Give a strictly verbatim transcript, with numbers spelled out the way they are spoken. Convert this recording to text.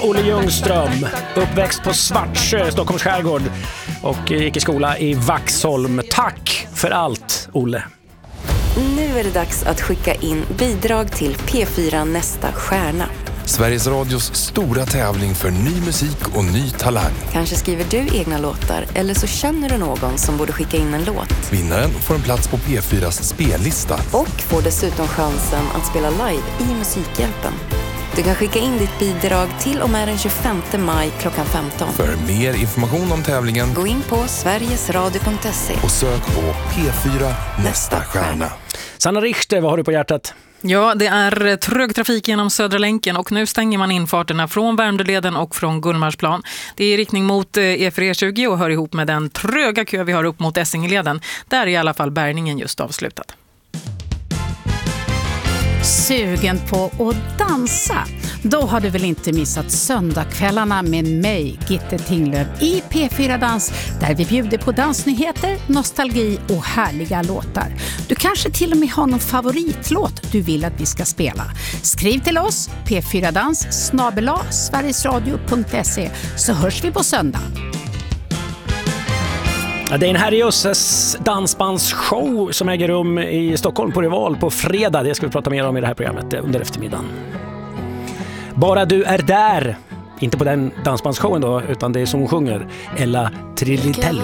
Olle Ljungström, uppväxt på Svartsjö, Stockholms skärgård och gick i skola i Vaxholm. Tack för allt, Olle. Nu är det dags att skicka in bidrag till P fyra Nästa stjärna. Sveriges Radios stora tävling för ny musik och ny talang. Kanske skriver du egna låtar eller så känner du någon som borde skicka in en låt. Vinnaren får en plats på P fyras spellista. Och får dessutom chansen att spela live i Musikhjälpen. Du kan skicka in ditt bidrag till och med den tjugofemte maj klockan femton. För mer information om tävlingen, gå in på sverigesradio punkt se och sök på P fyra Nästa stjärna. Sanna Richter, vad har du på hjärtat? Ja, det är trög trafik genom Södra länken och nu stänger man infarterna från Värmdöleden och från Gullmarsplan. Det är i riktning mot E fyra E tjugo och hör ihop med den tröga kö vi har upp mot Essingeleden. Där är i alla fall bärgningen just avslutad. Sugen på att dansa? Då har du väl inte missat söndagskvällarna med mig, Gitte Tinglöf, i P fyra Dans, där vi bjuder på dansnyheter, nostalgi och härliga låtar. Du kanske till och med har någon favoritlåt du vill att vi ska spela. Skriv till oss, p fyra dans snabel-a sverigesradio punkt se, så hörs vi på söndag. Det är en Herrejösses dansbandsshow som äger rum i Stockholm på Rival på fredag. Det ska vi prata mer om i det här programmet under eftermiddagen. Bara du är där, inte på den dansbandsshowen då, utan det är som hon sjunger, Ella Trilitello.